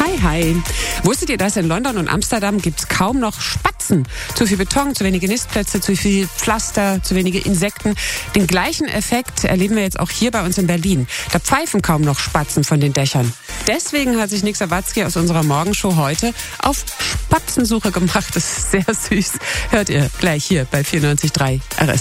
Hi. Wusstet ihr, dass in London und Amsterdam gibt's kaum noch Spatzen? Zu viel Beton, zu wenige Nistplätze, zu viel Pflaster, zu wenige Insekten. Den gleichen Effekt erleben wir jetzt auch hier bei uns in Berlin. Da pfeifen kaum noch Spatzen von den Dächern. Deswegen hat sich Nick Sawatzki aus unserer Morgenshow heute auf Spatzensuche gemacht. Das ist sehr süß. Hört ihr gleich hier bei 94.3 RS.